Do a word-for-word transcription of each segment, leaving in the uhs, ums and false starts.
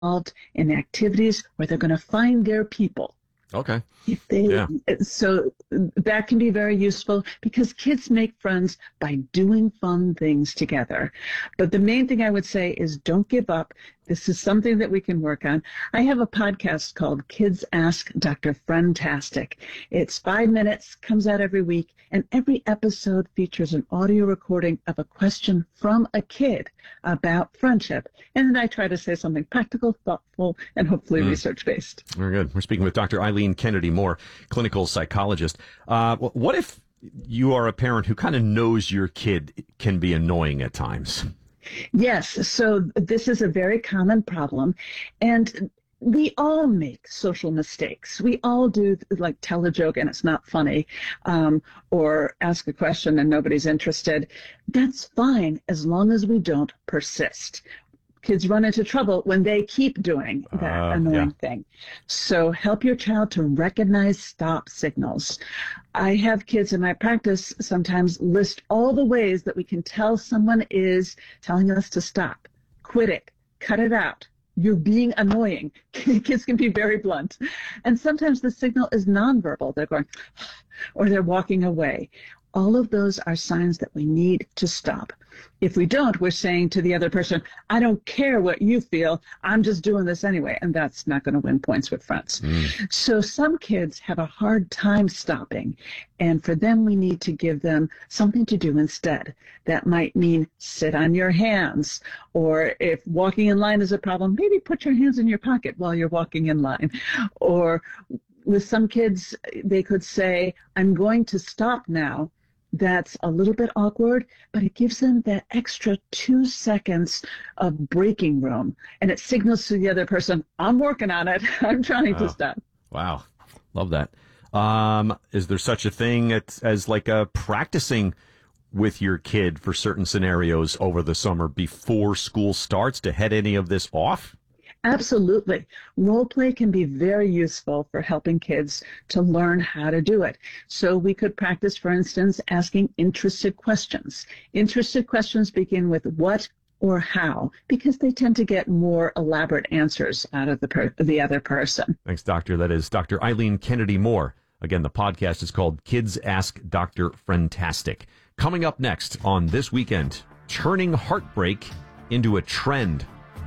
involved in activities where they're going to find their people. Okay. If they, yeah. So that can be very useful because kids make friends by doing fun things together. But the main thing I would say is don't give up. This is something that we can work on. I have a podcast called Kids Ask Doctor Friendtastic. It's five minutes, comes out every week, and every episode features an audio recording of a question from a kid about friendship. And then I try to say something practical, thoughtful, and hopefully mm. research-based. Very good. We're speaking with Doctor Eileen Kennedy Moore, clinical psychologist. Uh, what if you are a parent who kind of knows your kid can be annoying at times? Yes. So this is a very common problem. And we all make social mistakes. We all do, like tell a joke and it's not funny, um, or ask a question and nobody's interested. That's fine as long as we don't persist. Kids run into trouble when they keep doing that uh, annoying yeah. thing. So help your child to recognize stop signals. I have kids in my practice sometimes list all the ways that we can tell someone is telling us to stop. Quit it. Cut it out. You're being annoying. Kids can be very blunt. And sometimes the signal is nonverbal. They're going, or they're walking away. All of those are signs that we need to stop. If we don't, we're saying to the other person, I don't care what you feel, I'm just doing this anyway. And that's not going to win points with friends. Mm. So some kids have a hard time stopping. And for them, we need to give them something to do instead. That might mean sit on your hands. Or if walking in line is a problem, maybe put your hands in your pocket while you're walking in line. Or with some kids, they could say, I'm going to stop now. That's a little bit awkward, but it gives them that extra two seconds of breaking room. And it signals to the other person, I'm working on it. I'm trying wow. to stop. Wow. Love that. Um, is there such a thing as, as like a practicing with your kid for certain scenarios over the summer before school starts to head any of this off? Absolutely. Role play can be very useful for helping kids to learn how to do it. So we could practice, for instance, asking interested questions. Interested questions begin with what or how, because they tend to get more elaborate answers out of the per- the other person. Thanks, Doctor. That is Doctor Eileen Kennedy Moore. Again, the podcast is called Kids Ask Doctor Friendtastic. Coming up next on This Weekend, turning heartbreak into a trend.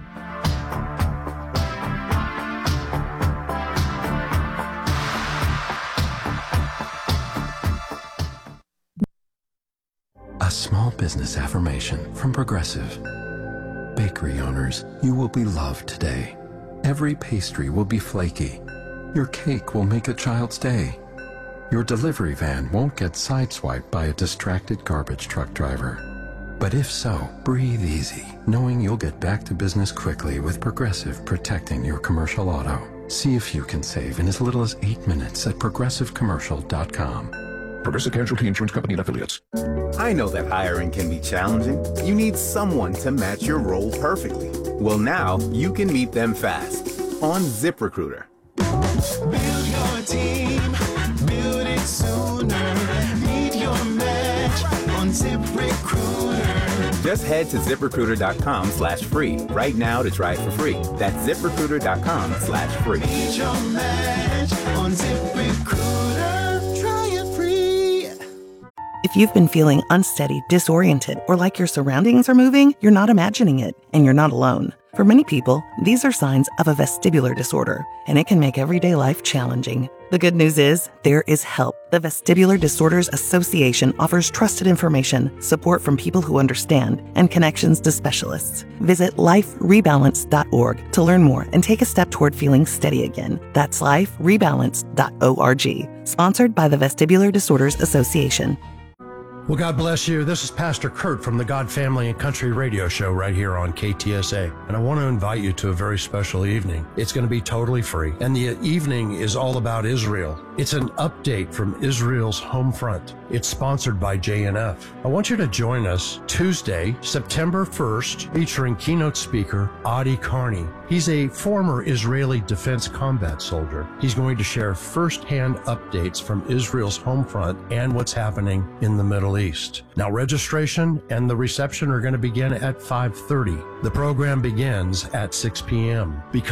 A small business affirmation from Progressive. Bakery owners, you will be loved today. Every pastry will be flaky. Your cake will make a child's day. Your delivery van won't get sideswiped by a distracted garbage truck driver. But if so, breathe easy, knowing you'll get back to business quickly with Progressive protecting your commercial auto. See if you can save in as little as eight minutes at progressive commercial dot com. Progressive Casualty Insurance Company and Affiliates. I know that hiring can be challenging. You need someone to match your role perfectly. Well, now you can meet them fast on ZipRecruiter. Build your team, build it sooner. Meet your match on ZipRecruiter. Just head to ZipRecruiter.com slash free right now to try it for free. That's ZipRecruiter.com slash free. Meet your match on ZipRecruiter. If you've been feeling unsteady, disoriented, or like your surroundings are moving, you're not imagining it, and you're not alone. For many people, these are signs of a vestibular disorder, and it can make everyday life challenging. The good news is, there is help. The Vestibular Disorders Association offers trusted information, support from people who understand, and connections to specialists. Visit life rebalance dot org to learn more and take a step toward feeling steady again. That's life rebalance dot org. Sponsored by the Vestibular Disorders Association. Well, God bless you. This is Pastor Kurt from the God Family and Country Radio Show right here on K T S A. And I want to invite you to a very special evening. It's going to be totally free. And the evening is all about Israel. It's an update from Israel's home front. It's sponsored by J N F. I want you to join us Tuesday, September first, featuring keynote speaker Adi Carney. He's a former Israeli defense combat soldier. He's going to share firsthand updates from Israel's home front and what's happening in the Middle East. Now, registration and the reception are going to begin at five thirty. The program begins at six p.m. Because